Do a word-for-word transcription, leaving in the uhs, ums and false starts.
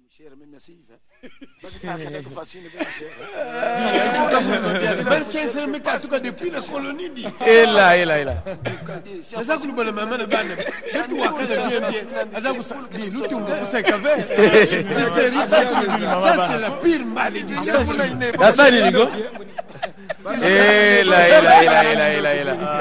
cher même merci baki ça fait quelque facile bien cher ben c'est mais quand tout cas depuis la colonie dit et là et là et là c'est ça que nous bonne maman bana et tout à bien bien azaku ça dit nous tu on sait qu'avec c'est ça c'est la pire malédiction ça c'est Nico et là et là et là et là et là